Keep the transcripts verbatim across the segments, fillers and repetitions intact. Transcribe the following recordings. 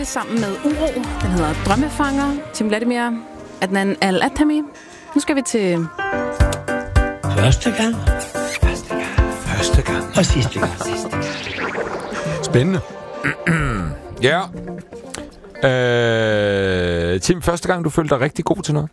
sammen med Uro. Den hedder Drømmefanger. Tim Vladimir, Adnan Al-Attami. Nu skal vi til... Første gang. Første gang. Første gang. Og sidste gang. Spændende. Ja. Øh, Tim, første gang, du følte dig rigtig god til noget?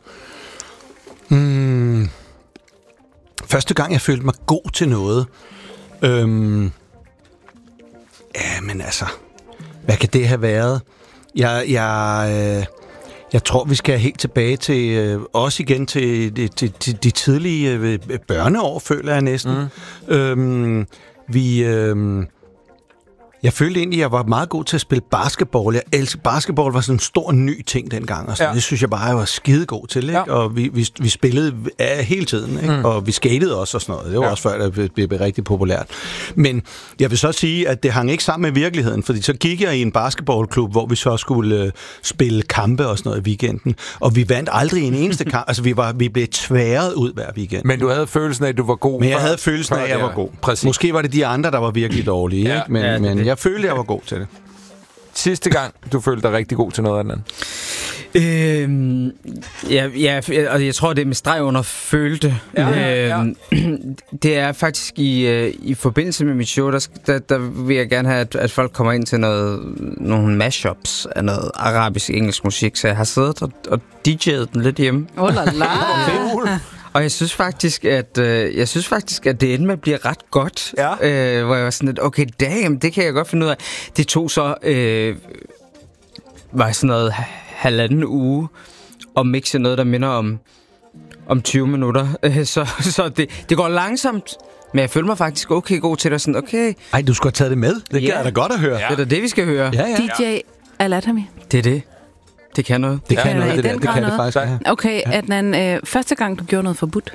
Mm. Første gang, jeg følte mig god til noget... Øhm. Ja, men altså... Hvad kan det have været? Jeg... jeg øh Jeg tror, vi skal helt tilbage til, øh, også igen til, til, til, til de tidlige øh, børneår, føler jeg næsten. Mm. Øhm, vi, øh, jeg følte egentlig, at jeg var meget god til at spille basketball. Jeg elsker, basketball var sådan en stor ny ting dengang, og så, ja. Det synes jeg bare, jeg var skide god til. Ikke? Ja. Og vi, vi, vi spillede af hele tiden, ikke? Mm. Og vi skatede også og sådan noget. Det var ja. også før, det blev, blev rigtig populært. Men jeg vil så sige, at det hang ikke sammen med virkeligheden, fordi så gik jeg i en basketballklub, hvor vi så skulle øh, spille kampe og sådan noget i weekenden. Og vi vandt aldrig en eneste kamp. Altså, vi, var, vi blev tværet ud hver weekend. Men du havde følelsen af, at du var god? Men jeg havde følelsen af, at jeg var god. Præcis. Måske var det de andre, der var virkelig dårlige, ja. Ikke? Men, ja, men jeg følte, jeg var god til det. Sidste gang, du følte dig rigtig god til noget af den? Øhm, ja, ja, og jeg tror, det er med streg under følte. Ja, ja, ja. Øhm, det er faktisk i, øh, i forbindelse med mit show, der, der, der vil jeg gerne have, at, at folk kommer ind til noget, nogle mashups af noget arabisk-engelsk musik, så jeg har siddet og, og D J'et den lidt hjemme. Oh la la! Og jeg synes faktisk, at øh, jeg synes faktisk, at det endte med at blive ret godt. Ja. Øh, hvor jeg var sådan lidt, okay, damn, det kan jeg godt finde ud af. Det tog så øh, var sådan noget halvanden uge og mixe noget, der minder om om tyve minutter. Øh, så så det, det går langsomt, men jeg føler mig faktisk okay god til det. Sådan, okay. Ej, du skulle have taget det med. Det Ja. kan jeg da godt at høre. Det er da det, vi skal høre. Ja, ja. D J Al-Attami. Det er det. Det kan noget. Det kan Ja, noget, i det der. den Det grad kan det noget. faktisk. Ja. Okay, Adnan, øh, første gang, du gjorde noget forbudt?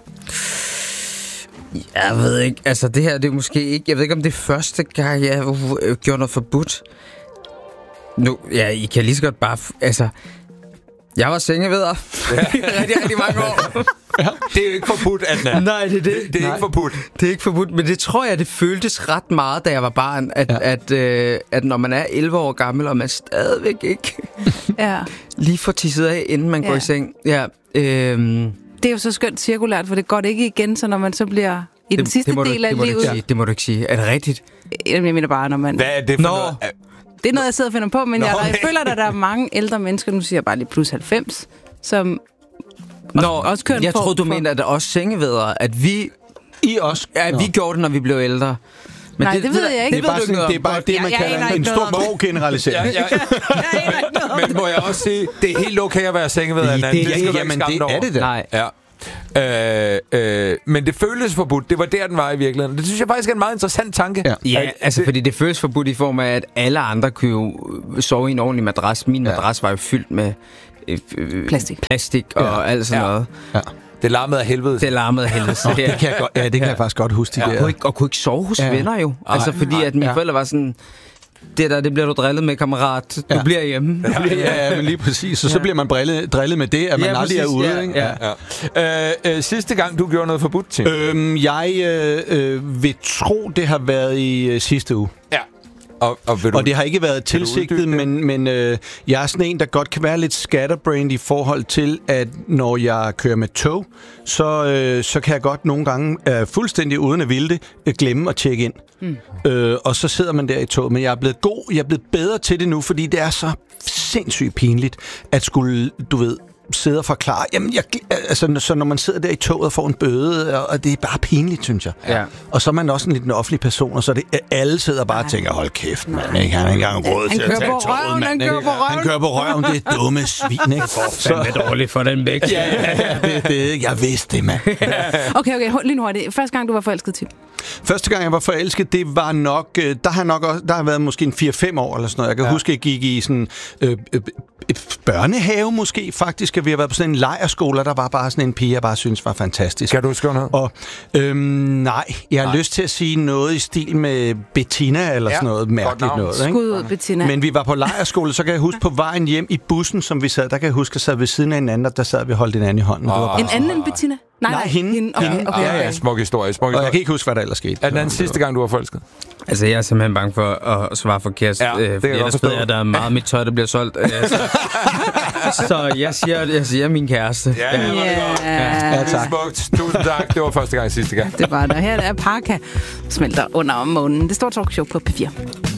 Jeg ved ikke, altså det her, det er måske ikke, jeg ved ikke, om det er første gang, jeg øh, gjorde noget forbudt. Nu, ja, I kan lige så godt bare, altså, jeg var sengeveder ja. rigtig, rigtig mange år. Ja. Det er jo ikke forbudt, Adnan. Nej, det er det. Det er Nej. ikke forbudt. Det er ikke forbudt, men det tror jeg, det føltes ret meget, da jeg var barn, at, ja. at, øh, at når man er elleve år gammel, og man stadigvæk ikke Ja. lige får tisset af, inden man Ja. går i seng. Ja, øhm, Det er jo så skønt cirkulært, for det går det ikke igen, så når man så bliver i den det, sidste det må del du, af det må du livet... ikke sige. Det må du ikke sige. Er det rigtigt? Jeg mener bare, når man... Hvad er det for Nå. noget? Det er noget, jeg sidder og finder på, men Nå, jeg, jeg okay. føler, at der er mange ældre mennesker, nu siger jeg bare lige plus halvfems, som Nå, også, også kører en jeg form troede, du for... mente, at også sengevedere, at vi, I også? ja, vi gjorde det, når vi blev ældre. Men Nej, det ved jeg ikke. Det er bare, ved du sådan, noget det, er om. bare det, man Jeg- jeg kalder aner en ikke stor noget om grov generalisering. Ja, ja. Men må jeg også sige, det er helt okay at være sengeveder, Adnan. Det, skal du ikke jamen, skamme det dig over. er det da. Nej. Ja. Øh, øh, men det føltes forbudt. Det var der, den var i virkeligheden. Det synes jeg faktisk er en meget interessant tanke. Ja. Ja, At- altså fordi det føles forbudt i form af, at alle andre kunne jo sove i en ordentlig madras. Min Ja. madras var jo fyldt med øh, øh, Plastik. plastik og Ja. alt sådan Ja. noget. Ja. Det larmede af helvede. Det larmede af helvede. Det kan jeg godt, ja, det kan jeg faktisk godt huske. De Og der. kunne ikke, og kunne ikke sove hos Ja. venner jo. Ej, Altså fordi at mine ja. forældre var sådan, det der, det bliver du drillet med, kammerat. Du Ja. bliver hjemme. Ja, ja, men lige præcis. Så, så bliver man drillet, drillet med det, at man Ja, aldrig er præcis. ude. Ja, Ikke? ja. Ja. Øh, øh, sidste gang, du gjorde noget forbudt, Tim? Øhm, jeg øh, øh, vil tro, det har været i øh, sidste uge. Ja. Og, og, vil du, Og det har ikke været Kan du tilsigtet, uddybe det? men, men øh, jeg er sådan en, der godt kan være lidt scatterbrained i forhold til, at når jeg kører med tog, så, øh, så kan jeg godt nogle gange, øh, fuldstændig uden at ville det, øh, glemme at tjekke ind. Mm. Øh, og så sidder man der i toget. Men jeg er blevet god, jeg er blevet bedre til det nu, fordi det er så sindssygt pinligt, at skulle, du ved, sidde og forklare. Jamen, jeg, altså, så når man sidder der i toget og får en bøde, og det er bare pinligt, synes jeg. Ja. Og så er man også en lidt en offentlig person, og så er det, alle sidder bare og tænker, hold kæft, mand, ikke? Han har ikke engang råd Han til at kører tage på toget, røven, mand. han ikke? kører på røven. Han kører på røven, det er dumme svin, ikke? Så, Det er dårligt for den væk. ja, ja, ja, det, det, jeg vidste det, mand. Okay, okay, lige nu er det. Første gang, du var forelsket, Tim. Første gang, jeg var forelsket, det var nok... øh, Der har nok også, der har været måske en fire fem år eller sådan noget. Jeg kan ja. huske, jeg gik i sådan... Øh, øh, børnehave måske, faktisk. huske, at vi har været på sådan en lejrskole, og der var bare sådan en pige, jeg bare synes var fantastisk. Kan du huske noget? Og øhm, nej, jeg har nej. lyst til at sige noget i stil med Bettina, eller ja, sådan noget mærkeligt noget. Ikke? Skud ud, Bettina. Men vi var på lejrskole, så kan jeg huske på vejen hjem i bussen, som vi sad, der kan jeg huske, at sad ved siden af en anden, og der sad vi holdt en anden i hånden. Oh. Det var bare en anden end Bettina? Nej, nej, hende. hende. Okay, hende. okay, okay. Ja, ja, smuk historie. Smuk historie. Og jeg kan ikke huske, hvad der ellers skete. Er det den sidste gang, du var forelsket? Altså, jeg er simpelthen bange for at svare forkert. Ja, øh, fordi ellers ved jeg, at der er meget mit tøj, der bliver solgt. Øh, så, så jeg siger, jeg siger min kæreste. Ja, ja, yeah. ja. ja tak. Smukt. Tusind tak. Det var første gang sidste gang. Det var der. Her er Parka smelter under månen. Det står talkshow på P fire.